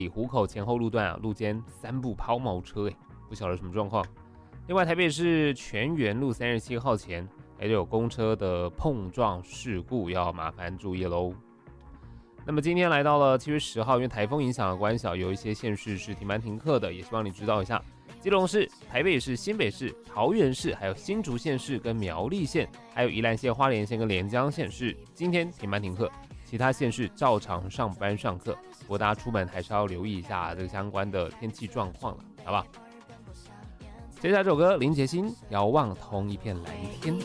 湖口前后路段啊，路肩3部抛锚车，不晓得什么状况。另外，台北市全园路37号前还有公车的碰撞事故，要麻烦注意喽。那么今天来到了7月10号，因为台风影响的关系，有一些县市是停班停课的，也希望你知道一下。基隆市、台北市、新北市、桃园市，还有新竹县市跟苗栗县，还有宜兰县、花莲县跟连江县市，今天停班停课，其他县市照常上班上课。不过大家出门还是要留意一下这个相关的天气状况了，好不好？接下来这首歌，林杰星《遥望同一片蓝天》。